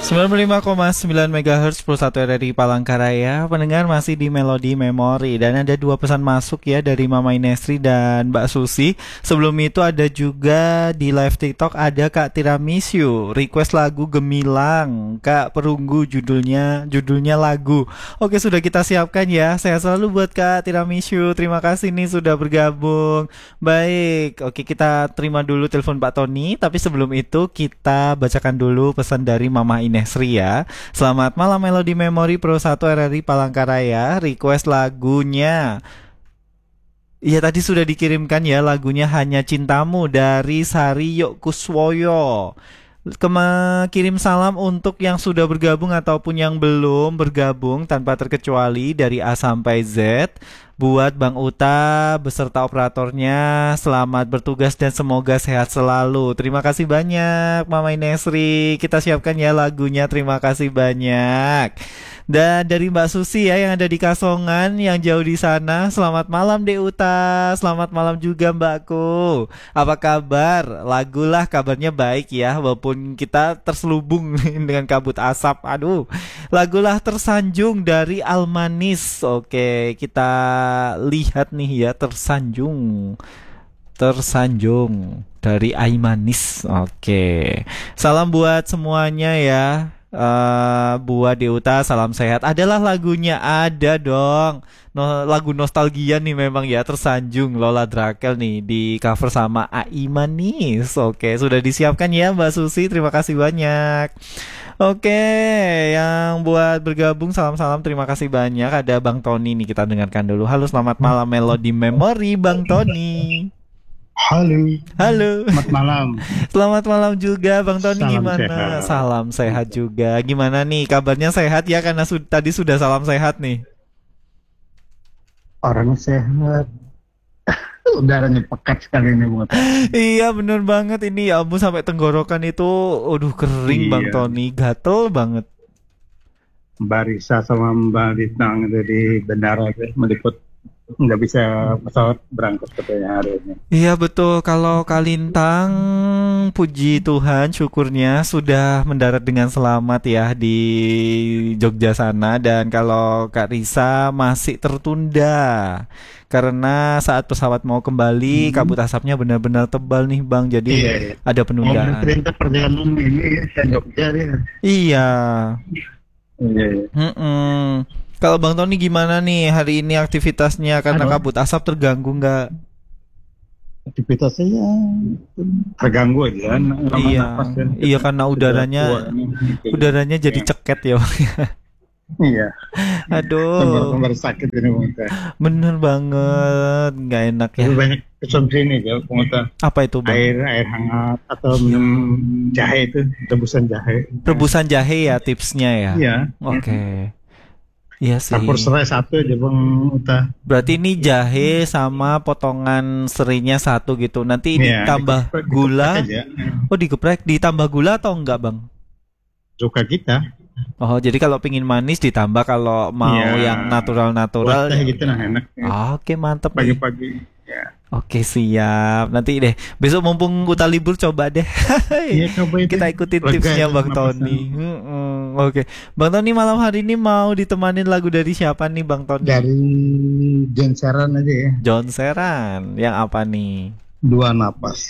95,9 MHz Pro 1 RRI Palangkaraya. Pendengar masih di Melodi Memori. Dan ada dua pesan masuk ya dari Mama Inesri dan Mbak Susi. Sebelum itu ada juga di live TikTok ada Kak Tiramisu request lagu Gemilang. Kak Perunggu judulnya lagu. Oke, sudah kita siapkan ya. Sehat selalu buat Kak Tiramisu. Terima kasih nih sudah bergabung. Baik, oke kita terima dulu telepon Pak Tony. Tapi sebelum itu kita bacakan dulu pesan dari Mama Inesri ya. Selamat malam Melodi Memori Pro 1 RRI Palangkaraya. Request lagunya. Iya tadi sudah dikirimkan ya lagunya Hanya Cintamu dari Sari Yok Kuswoyo. Kirim salam untuk yang sudah bergabung ataupun yang belum bergabung tanpa terkecuali dari A sampai Z. Buat Bang Uta beserta operatornya, selamat bertugas dan semoga sehat selalu. Terima kasih banyak Mama Inesri. Kita siapkan ya lagunya, terima kasih banyak. Dan dari Mbak Susi ya yang ada di Kasongan, yang jauh di sana. Selamat malam Dek Uta. Selamat malam juga Mbakku. Apa kabar? Lagulah kabarnya baik ya, walaupun kita terselubung dengan kabut asap. Aduh. Lagulah Tersanjung dari Almanis. Oke, kita lihat nih ya, Tersanjung dari Aimanis. Oke. Salam buat semuanya ya. Buat Deuta salam sehat. Adalah lagunya ada dong. Lagu nostalgia nih memang ya, Tersanjung Lola Drakel nih di cover sama Aimanis. Oke, sudah disiapkan ya Mbak Susi. Terima kasih banyak. Oke, yang buat bergabung salam-salam terima kasih banyak. Ada Bang Tony nih, kita dengarkan dulu. Halo, selamat malam Melodi Memori Bang Tony. Halo. Selamat malam. Selamat malam juga Bang Tony. Salam gimana? Sehat. Salam sehat juga. Gimana nih kabarnya, sehat ya karena tadi sudah salam sehat nih. Orangnya sehat. Udaranya pekat sekali ini Bang. Iya bener banget ini ya ampun, sampai tenggorokan itu aduh kering. Iya. Bang Tony gatel banget. Mbak Risa sama Mbak Litang dari bandara meliput, nggak bisa pesawat berangkat katanya hari ini. Iya betul, kalau Kalintang puji Tuhan syukurnya sudah mendarat dengan selamat ya di Jogja sana. Dan kalau Kak Risa masih tertunda karena saat pesawat mau kembali kabut asapnya benar-benar tebal nih Bang. Jadi ada penundaan. Perintah perjalanan ini ya Jogja ya. Iya. Kalau Bang Tony gimana nih hari ini aktivitasnya, karena kabut asap terganggu nggak? Aktivitasnya terganggu aja. Iya karena udaranya jadi ceket ya. Iya. Aduh. Baru sakit ini Bang. Bener banget, nggak enak ya. Banyak konsumsi ini ya Bang. Apa itu Bang? Air hangat atau minum jahe itu, rebusan jahe. Rebusan jahe ya tipsnya ya. Iya. Oke. Iya sih. Campur serai satu aja Bang Uta. Berarti ini jahe sama potongan serinya satu gitu. Nanti ditambah gula. Oh digeprek, ditambah gula atau enggak Bang? Suka kita. Oh jadi kalau pingin manis ditambah, kalau mau yang natural gitu nah enak. Oke mantep pagi-pagi ya. Oke siap, nanti deh besok mumpung Uta libur coba deh. Kita ikutin tipsnya Bang Tony. Oke Bang Tony, malam hari ini mau ditemanin lagu dari siapa nih Bang Tony? Dari John Seran aja ya. John Seran, yang apa nih? Dua Nafas.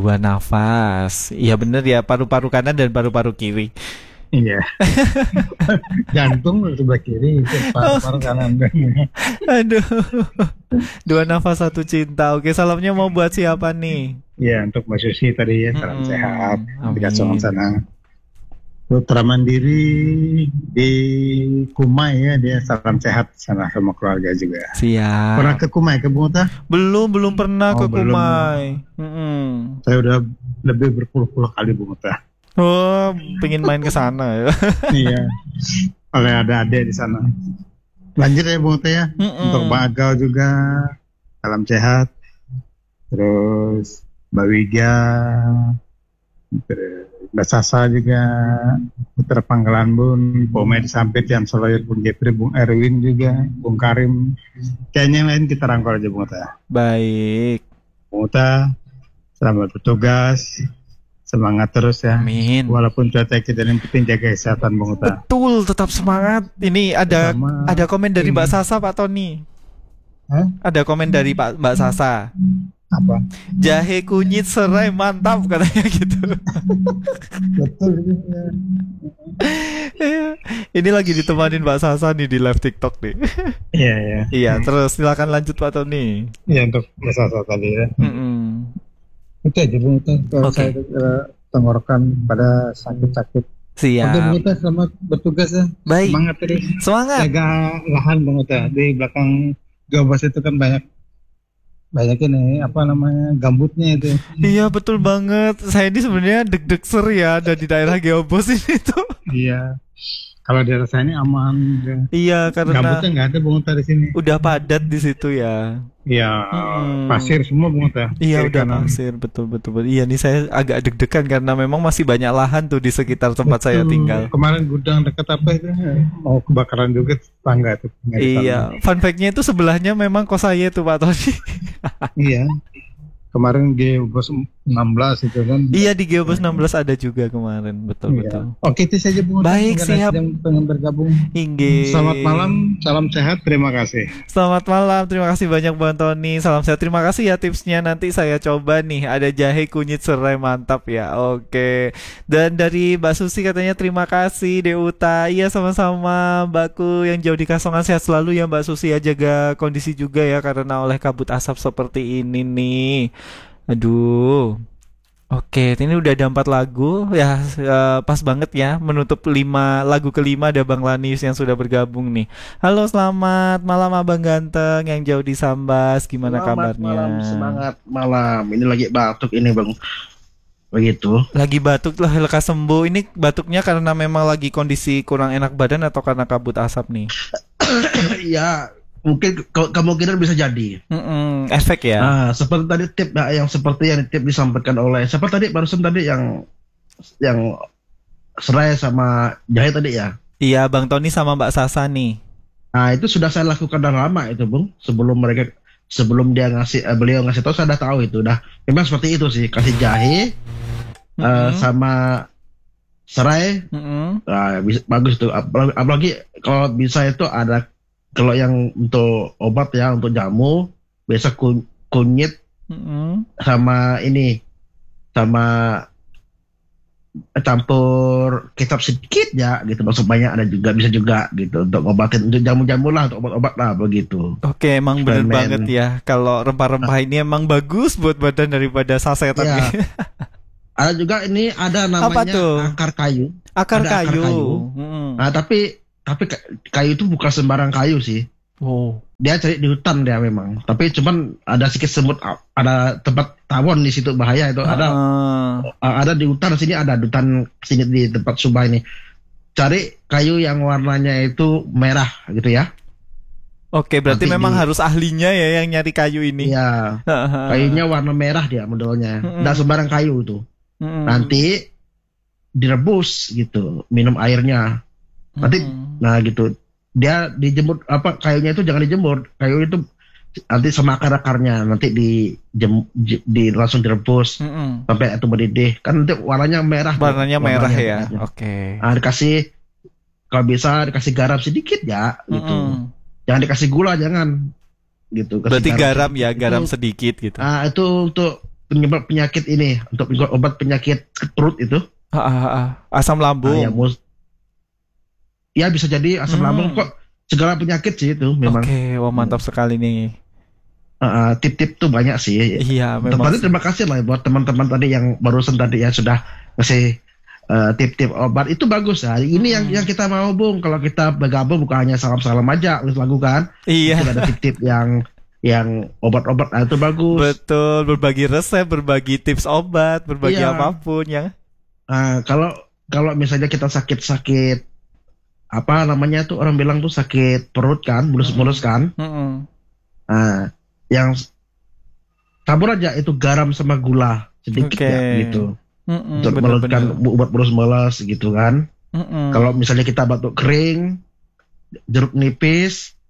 Iya bener ya, paru-paru kanan dan paru-paru kiri. Iya. Jantung sebelah kiri, paru-paru kanan. Aduh. Dua Nafas Satu Cinta. Oke, salamnya mau buat siapa nih? Ya, untuk Mbak Susi tadi ya, salam sehat di Kasongan sana. Putra Mandiri di Kumai ya, dia salam sehat sana sama keluarga juga. Siap. Pernah ke Kumai ke Bung Uta? Belum pernah ke Kumai. Saya udah lebih berpuluh-puluh kali Bung Uta. Oh, pengen main ke sana ya. Iya. Oleh ada adik di sana. Lanjut ya Bung Uta ya. Untuk Mbak Agal juga salam sehat. Terus Mbak Wiga, Mbak Sasa juga, Putra Pangkalan Bun, Pemain Sampit yang Soloyot Bung Jepri, Bung Erwin juga, Bung Karim. Kayaknya yang lain kita rangkul aja Bung Uta. Baik. Bung Uta, selamat bertugas. Semangat terus ya. Amin. Walaupun cuaca kita, yang penting jaga kesehatan Bung Uta. Betul, tetap semangat. Ini ada komen dari Mbak Sasa, Pak Tony. Ada komen dari Mbak Sasa. Apa? Jahe kunyit serai mantap katanya gitu. Betul. Ini lagi ditemanin Mbak Sasa nih di live TikTok nih. Iya. Iya, terus silakan lanjut Pak Tony. Iya, untuk Sasa tadi ya. Itu aja Bung Uta. Kalau saya tenggorokan pada sakit-sakit. Siap. Oke Bung Uta, selamat bertugas ya. Baik. Semangat terus. Semangat. Jaga lahan Bung Uta. Di belakang Geobos itu kan banyak ini gambutnya itu. Iya betul banget. Saya ini sebenarnya deg-deg ser ya ada di daerah Geobos ini tuh. Iya. Kalau di daerah ini aman. Iya karena gambutnya nggak ada Bung Uta di sini. Udah padat di situ ya. Iya. Pasir semua Bung Uta. Iya udah pasir betul. Iya nih saya agak deg-degan karena memang masih banyak lahan tuh di sekitar tempat saya tinggal. Kemarin gudang dekat apa itu mau kebakaran juga tetangga tuh. Iya. Fun fact-nya itu sebelahnya memang kos saya tuh Pak Tony. Iya. Kemarin Geobos 16 itu kan. Iya di Geobos 16 ada juga kemarin. Betul. Oke itu saja Bung. Baik siap. Pengen bergabung. Inggih. Selamat malam, salam sehat, terima kasih. Selamat malam, terima kasih banyak Bang Tony. Salam sehat, terima kasih ya tipsnya. Nanti saya coba nih. Ada jahe kunyit serai mantap ya. Oke. Dan dari Mbak Susi katanya terima kasih Deuta. Iya sama-sama Mbakku yang jauh di Kasongan, sehat selalu ya Mbak Susi ya. Jaga kondisi juga ya karena oleh kabut asap seperti ini nih. Aduh. Oke, ini udah ada 4 lagu ya, pas banget ya menutup 5 lagu kelima ada Bang Lanius yang sudah bergabung nih. Halo, selamat malam Abang ganteng yang jauh di Sambas, gimana kabarnya? Malam, semangat malam. Ini lagi batuk ini Bang. Begitu. Lagi batuk lah, lekas sembuh. Ini batuknya karena memang lagi kondisi kurang enak badan atau karena kabut asap nih? Ya, mungkin kemungkinan bisa jadi. Efek ya. Nah, seperti tadi tip yang disampaikan oleh siapa tadi barusan tadi yang serai sama jahe tadi ya. Iya, Bang Tony sama Mbak Sasa nih. Nah, itu sudah saya lakukan dari lama itu, Bung. Sebelum dia beliau ngasih tahu saya udah tahu itu. Udah memang seperti itu sih, kasih jahe sama serai. Nah, bagus tuh. Apalagi kalau bisa itu ada. Kalau yang untuk obat ya, untuk jamu, biasa kunyit sama campur kecap sedikit ya, gitu. Maksud banyak ada juga, bisa juga gitu untuk obatin, untuk jamu-jamu lah, untuk obat-obat lah begitu. Oke, emang bener banget ya. Kalau rempah-rempah ini emang bagus buat badan daripada sasetan. Ya. Ada juga ini ada namanya akar kayu. Akar kayu. Nah, tapi kayu itu bukan sembarang kayu sih. Dia cari di hutan dia memang. Tapi cuman ada sedikit semut, ada tempat tawon di situ, bahaya itu. Ada di hutan sini, ada hutan sini di tempat Subah ini. Cari kayu yang warnanya itu merah gitu ya. Oke, berarti nanti memang harus ahlinya ya yang nyari kayu ini. Iya. Kayunya warna merah dia modelnya. Nggak sembarang kayu itu. Nanti direbus gitu, minum airnya. Nanti nah gitu dia dijemur, kayunya itu jangan dijemur, kayu itu nanti sama akar-akarnya nanti langsung direbus sampai itu mendidih, kan nanti warnanya merah ya. Oke. Nah, kalau bisa dikasih garam sedikit ya gitu. Jangan dikasih gula, jangan gitu. Berarti garam ya, garam sedikit gitu. Nah, itu untuk penyebab penyakit ini, untuk obat penyakit perut itu. Asam lambung. Ya bisa jadi asam lambung, kok segala penyakit sih itu memang. Oke, wah mantap sekali nih. Tip-tip tuh banyak sih. Iya, memang. Terima kasih lah buat teman-teman tadi yang barusan tadi ya sudah ngasih tip-tip obat, itu bagus ya. Ini yang kita mau Bung, kalau kita bergabung bukan hanya salam-salam aja lakukan. Iya. Itu ada tip-tip yang obat-obat, itu bagus. Betul, berbagi resep, berbagi tips obat, berbagi apapun ya. Kalau misalnya kita sakit apa namanya tuh, orang bilang tuh sakit perut kan, mulus-mulus kan. Nah, yang tabur aja itu garam sama gula sedikit ya gitu. Untuk meluruskan buat mulus-mulus gitu kan. Kalau misalnya kita batuk kering, jeruk nipis,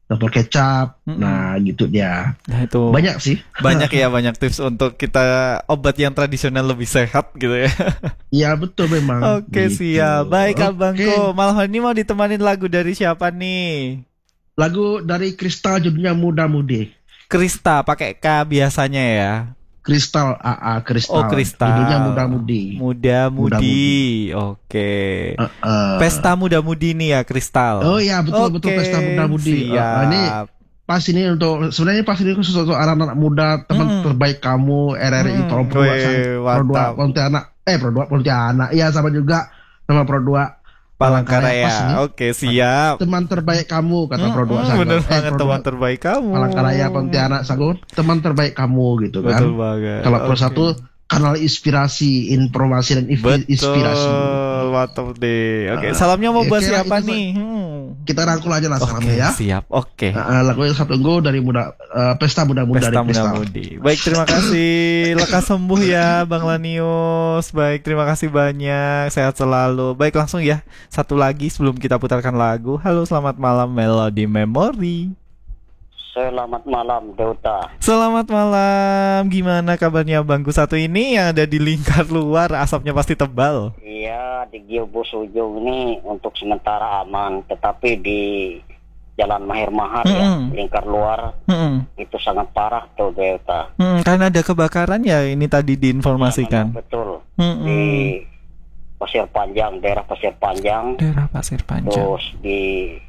sambal kecap. Nah, gitu dia. Nah, itu Banyak sih. banyak ya, banyak tips untuk kita obat yang tradisional lebih sehat gitu ya. Iya, betul memang. Oke, Gitu. siap. Baik, Oke. Abangku. Malam hari ini mau ditemanin lagu dari siapa nih? Lagu dari Kristal judulnya Muda Mudi. Krista, pakai K biasanya ya. Kristal AA Kristal. Oh, Krista. Judulnya Muda Mudi. Muda Mudi. Oke. Pesta Muda Mudi nih ya, Kristal. Oh iya, betul Oke, Pesta Muda Mudi. siap. Ini pas ini untuk sebenarnya pas ini khusus untuk anak-anak muda, teman terbaik kamu RRI Pro 2 mantap. Pontianak. Pro 2 Pontianak. Iya, sama juga sama Pro 2 Palangkaraya. Pas ini. Oke, siap. Teman terbaik kamu kata Pro 2 Sagur. Bener banget, Pro 2 teman terbaik kamu. Palangkaraya Pontianak Sagur, teman terbaik kamu gitu kan. Betul banget. Kalau Pro Oke. 1 kanal inspirasi, informasi dan inspirasi. Betul, mantap deh. Oke, salamnya mau buat Oke, siapa itu nih? Kita rangkul aja lah salamnya ya. Siap. Oke. Lagu yang satu tunggu dari Pesta Muda-Mudi Pesta dari Muda Kristal. Mudi. Baik, terima kasih. Lekas sembuh ya, Bang Lanius. Baik, terima kasih banyak. Sehat selalu. Baik, langsung ya. Satu lagi sebelum kita putarkan lagu. Halo, selamat malam Melody Memory. Selamat malam, Deuta. Selamat malam. Gimana kabarnya Bangku satu ini yang ada di lingkar luar? Asapnya pasti tebal. Iya, di Geobus Ujung ini untuk sementara aman, tetapi di Jalan Mahir Mahar ya, lingkar luar itu sangat parah tuh, Deuta. Karena ada kebakaran ya, ini tadi diinformasikan. Ya, betul. Di Pasir Panjang, daerah Pasir Panjang, Daerah Pasir Panjang. terus di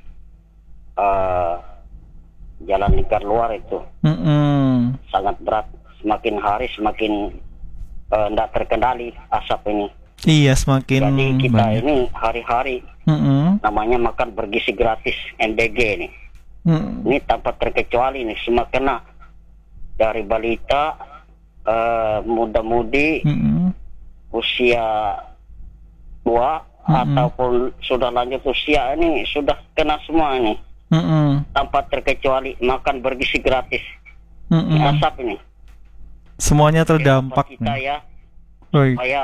Jalan lingkar luar itu sangat berat. Semakin hari semakin tidak terkendali asap ini. Iya, semakin Jadi kita banyak. ini hari-hari namanya makan bergizi gratis MBG nih. Ini tanpa terkecuali nih, semua kena dari balita, muda-mudi, usia tua ataupun sudah lanjut usia, ini sudah kena semua ini. Tanpa terkecuali makan bergizi gratis. Ini asap ini. Semuanya terdampak Kita nih. ya Baik. supaya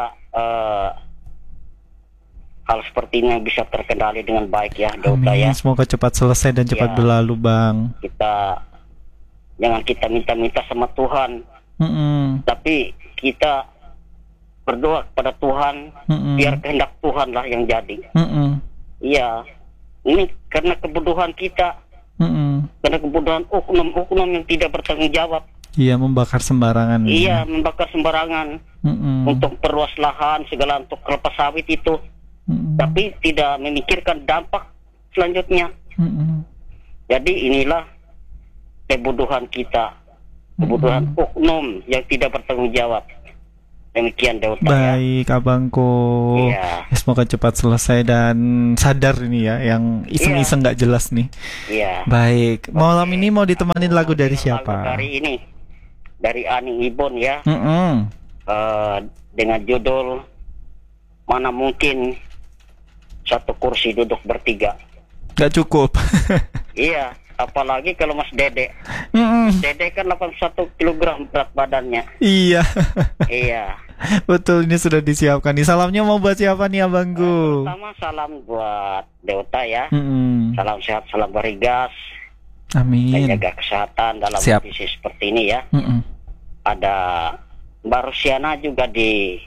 hal seperti ini bisa terkendali dengan baik ya, Deuta ya. Amin. Semoga cepat selesai dan cepat Ya. berlalu, Bang. Jangan kita minta-minta sama Tuhan, tapi kita berdoa kepada Tuhan, biar kehendak Tuhan lah yang jadi. Iya, ini karena kebodohan kita, karena kebodohan oknum-oknum yang tidak bertanggung jawab. Iya, membakar sembarangan. Iya, membakar sembarangan untuk perluas lahan segala untuk kelapa sawit itu, tapi tidak memikirkan dampak selanjutnya. Jadi inilah kebodohan kita, kebodohan oknum yang tidak bertanggung jawab. Demikian, Deuta ya. Baik, Abangku. Iya. Ya, semoga cepat selesai dan sadar ini ya, yang iseng-iseng nggak jelas nih. Iya. Baik, malam ini mau ditemanin lagu dari Lagu siapa? dari ini, dari Ani Ibon ya, dengan judul Mana Mungkin Satu Kursi Duduk Bertiga. Gak cukup. Iya, apalagi kalau Mas Dede. Dede kan 81 kg berat badannya. Iya. Iya. Betul, ini sudah disiapkan nih. Salamnya mau buat siapa nih, Abangku? Pertama salam buat Deuta ya. Mm-mm. Salam sehat, salam berigas. Dan Amin. jaga kesehatan dalam Siap. kondisi seperti ini ya. Mm-mm. Ada Mbak Rusiana juga di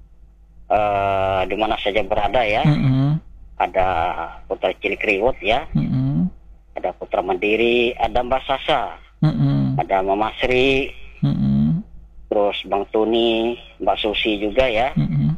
mana saja berada ya. Mm-mm. Ada Putra Cilik Riwut ya. Mm-mm. Ada Putra Mandiri, ada Mbak Sasa, Mm-mm. ada Mama Sri, Mm-mm. terus Bang Tuni, Mbak Susi juga ya. Mm-mm.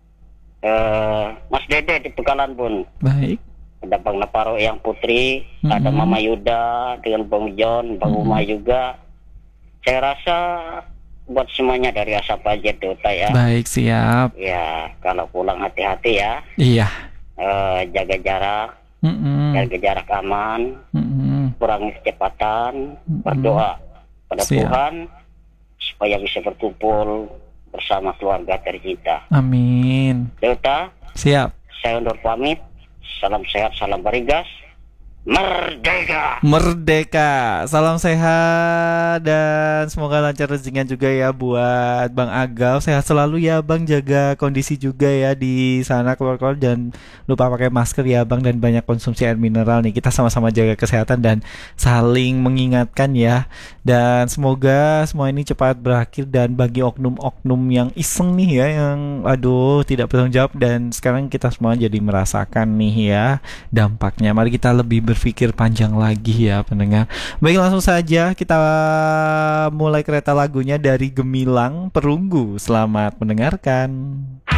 Mas Dede di Pegalan Bun. Baik. Ada Bang Naparo yang Putri, ada Mama Yuda dengan Bang John, Bang Umay juga. Saya rasa buat semuanya dari Asap aja, Deuta ya. Baik, siap. Ya, kalau pulang hati-hati ya. Iya. Jaga jarak, jaga jarak aman, kurangi kecepatan, berdoa pada Siap. Tuhan supaya bisa berkumpul bersama keluarga tercinta. Amin. Deuta, Siap. saya undur pamit. Salam sehat, salam berigas. Merdeka. Merdeka. Salam sehat dan semoga lancar rezekinya juga ya buat Bang Agau. Sehat selalu ya Bang, jaga kondisi juga ya di sana, keluar-keluar dan lupa pakai masker ya Bang, dan banyak konsumsi air mineral nih. Kita sama-sama jaga kesehatan dan saling mengingatkan ya. Dan semoga semua ini cepat berakhir, dan bagi oknum-oknum yang iseng nih ya, yang aduh tidak bertanggung jawab, dan sekarang kita semua jadi merasakan nih ya dampaknya. Mari kita lebih berpikir panjang lagi ya pendengar. Baik, langsung saja kita mulai kereta lagunya dari Gemilang Perunggu. Selamat mendengarkan.